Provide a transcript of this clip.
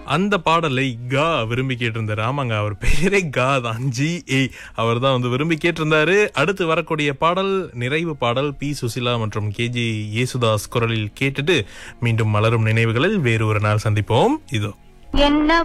அந்த பாடலை கா விரும்பி கேட்டிருந்தாரு. ஆமாங்க, அவர் பெயரே கா தான், GA. அவர் தான் வந்து விரும்பி கேட்டிருந்தாரு. அடுத்து வரக்கூடிய பாடல் நிறைவு பாடல் பி சுசிலா மற்றும் KG யேசுதாஸ் குரலில் கேட்டுட்டு மீண்டும் மலரும் நினைவுகளில் வேறு ஒரு நாள் சந்திப்போம். இதோ என்ன